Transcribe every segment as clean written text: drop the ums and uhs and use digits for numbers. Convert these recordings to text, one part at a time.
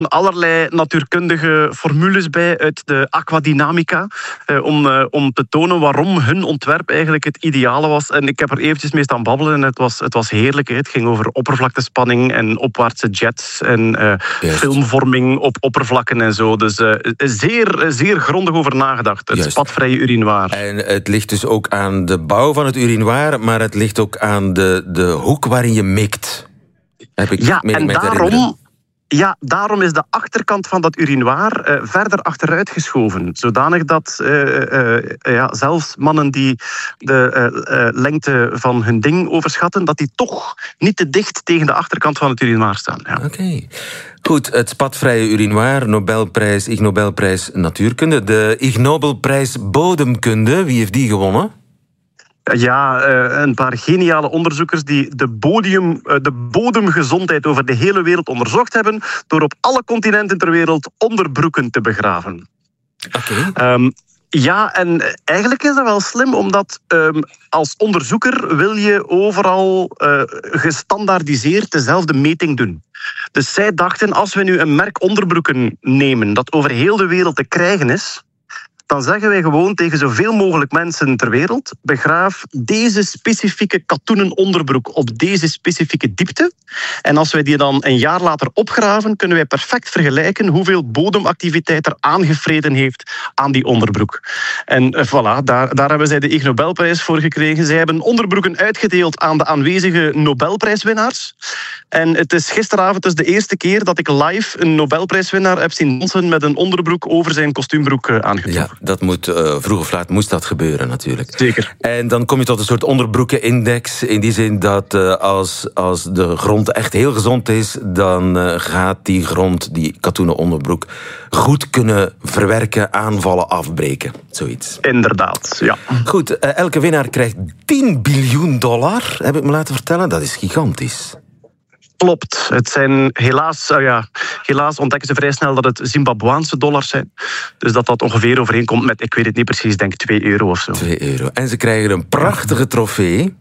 allerlei natuurkundige formules bij uit de aquadynamica om te tonen waarom hun ontwerp eigenlijk het ideale was. En ik heb er eventjes mee staan babbelen en het was heerlijk. Het ging over oppervlaktespanning en opwaartse jets en filmvorming op oppervlakken en zo. Dus zeer grondig over nagedacht. Het spatvrije urinoir. En het ligt dus ook aan de bouw van het urinoir, maar het ligt ook aan de hoek waarin je mikt. Heb ik daarom is de achterkant van dat urinoir verder achteruit geschoven. Zodanig dat zelfs mannen die de lengte van hun ding overschatten, dat die toch niet te dicht tegen de achterkant van het urinoir staan. Ja. Oké. Goed, het spatvrije urinoir, Ig Nobelprijs Natuurkunde. De Ig Nobelprijs Bodemkunde, wie heeft die gewonnen? Ja, een paar geniale onderzoekers die de bodemgezondheid over de hele wereld onderzocht hebben door op alle continenten ter wereld onderbroeken te begraven. Oké. Ja, en eigenlijk is dat wel slim, omdat als onderzoeker wil je overal gestandaardiseerd dezelfde meting doen. Dus zij dachten, als we nu een merk onderbroeken nemen dat over heel de wereld te krijgen is, dan zeggen wij gewoon tegen zoveel mogelijk mensen ter wereld, begraaf deze specifieke katoenen onderbroek op deze specifieke diepte. En als wij die dan een jaar later opgraven, kunnen wij perfect vergelijken hoeveel bodemactiviteit er aangevreden heeft aan die onderbroek. En voilà, daar hebben zij de Ig Nobelprijs voor gekregen. Zij hebben onderbroeken uitgedeeld aan de aanwezige Nobelprijswinnaars. En het is gisteravond dus de eerste keer dat ik live een Nobelprijswinnaar heb zien dansen met een onderbroek over zijn kostuumbroek aangetrokken. Ja, dat moet, vroeg of laat moest dat gebeuren natuurlijk. Zeker. En dan kom je tot een soort onderbroekenindex. In die zin dat als de grond echt heel gezond is, dan gaat die grond, die katoenen onderbroek, goed kunnen verwerken, aanvallen, afbreken. Zoiets. Inderdaad, ja. Goed, elke winnaar krijgt $10 biljoen, heb ik me laten vertellen. Dat is gigantisch. Klopt. Het zijn helaas ontdekken ze vrij snel dat het Zimbabwaanse dollars zijn. Dus dat ongeveer overeenkomt met, ik weet het niet precies, denk €2 of zo. €2. En ze krijgen een prachtige trofee.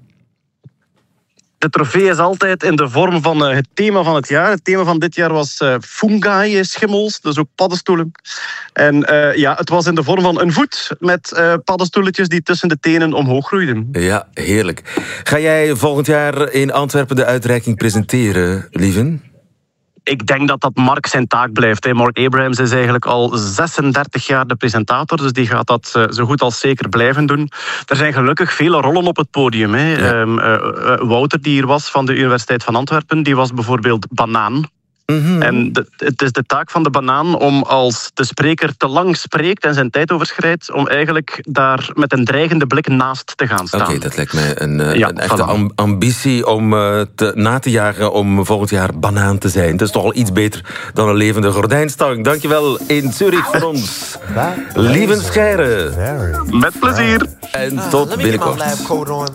De trofee is altijd in de vorm van het thema van het jaar. Het thema van dit jaar was fungi-schimmels, dus ook paddenstoelen. En het was in de vorm van een voet met paddenstoeletjes die tussen de tenen omhoog groeiden. Ja, heerlijk. Ga jij volgend jaar in Antwerpen de uitreiking presenteren, Lieven? Ik denk dat Mark zijn taak blijft. Mark Abrahams is eigenlijk al 36 jaar de presentator, dus die gaat dat zo goed als zeker blijven doen. Er zijn gelukkig vele rollen op het podium. Ja. Wouter, die hier was van de Universiteit van Antwerpen, die was bijvoorbeeld banaan. Mm-hmm. En het is de taak van de banaan om, als de spreker te lang spreekt en zijn tijd overschrijdt, om eigenlijk daar met een dreigende blik naast te gaan staan. Oké, dat lijkt mij een echte ambitie om na te jagen om volgend jaar banaan te zijn. Dat is toch al iets beter dan een levende gordijnstang. Dankjewel in Zurich voor ons. Lieven Scheire. Met plezier. En tot binnenkort.